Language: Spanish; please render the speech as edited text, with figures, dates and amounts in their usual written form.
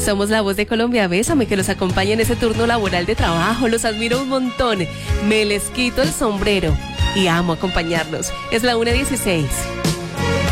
Somos la voz de Colombia. Bésame, que los acompaña en ese turno laboral de trabajo. Los admiro un montón. Me les quito el sombrero y amo acompañarlos. Es la 1:16.